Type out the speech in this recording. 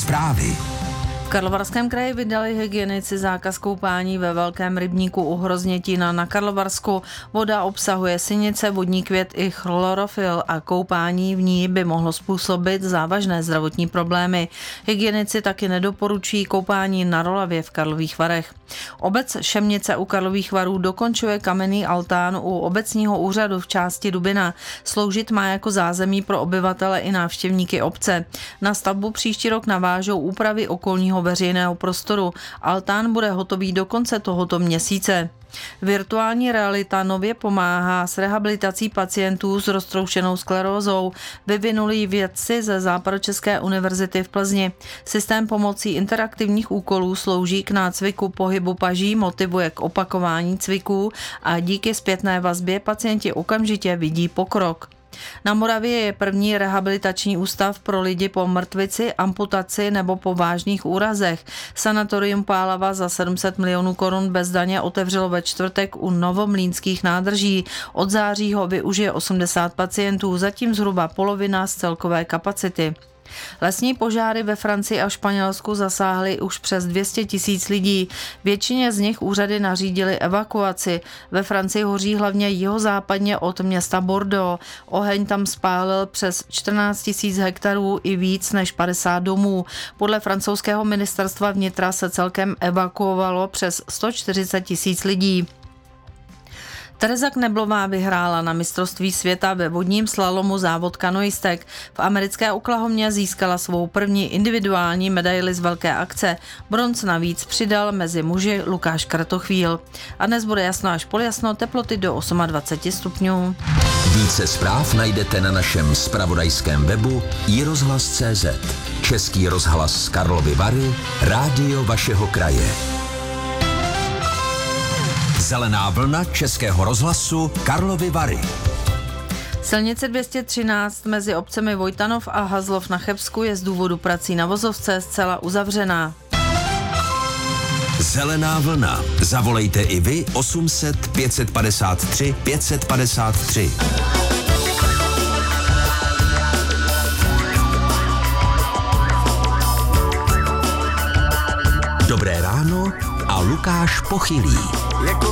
zprávy. V Karlovarském kraji vydali hygienici zákaz koupání ve velkém rybníku u Hroznětina na Karlovarsku. Voda obsahuje sinice, vodní květ i chlorofyl a koupání v ní by mohlo způsobit závažné zdravotní problémy. Hygienici taky nedoporučují koupání na Rolavě v Karlových Varech. Obec Šemnice u Karlových Varů dokončuje kamenný altán u obecního úřadu v části Dubina. Sloužit má jako zázemí pro obyvatele i návštěvníky obce. Na stavbu příští rok navážou úpravy okolního veřejného prostoru. Altán bude hotový do konce tohoto měsíce. Virtuální realita nově pomáhá s rehabilitací pacientů s roztroušenou sklerózou. Vyvinuli ji vědci ze Západočeské univerzity v Plzni. Systém pomocí interaktivních úkolů slouží k nácviku pohybu paží, motivuje k opakování cviků a díky zpětné vazbě pacienti okamžitě vidí pokrok. Na Moravě je první rehabilitační ústav pro lidi po mrtvici, amputaci nebo po vážných úrazech. Sanatorium Pálava za 700 milionů korun bez daně otevřelo ve čtvrtek u Novomlýnských nádrží. Od září ho využije 80 pacientů, zatím zhruba polovina z celkové kapacity. Lesní požáry ve Francii a Španělsku zasáhly už přes 200 000 lidí. Většině z nich úřady nařídily evakuaci. Ve Francii hoří hlavně jihozápadně od města Bordeaux. Oheň tam spálil přes 14 000 hektarů i víc než 50 domů. Podle francouzského ministerstva vnitra se celkem evakuovalo přes 140 000 lidí. Tereza Kneblová vyhrála na mistrovství světa ve vodním slalomu závod kanoistek. V americké Oklahomě získala svou první individuální medaili z velké akce. Bronz navíc přidal mezi muži Lukáš Kratochvíl. A dnes bude jasno až poljasno, teploty do 28 stupňů. Více zpráv najdete na našem zpravodajském webu iRozhlas.cz. Český rozhlas Karlovy Vary, rádio vašeho kraje. Zelená vlna Českého rozhlasu Karlovy Vary. Silnice 213 mezi obcemi Vojtanov a Hazlov na Chebsku je z důvodu prací na vozovce zcela uzavřená. Zelená vlna. Zavolejte i vy 800 553 553. Dobré ráno a Lukáš Pochylý.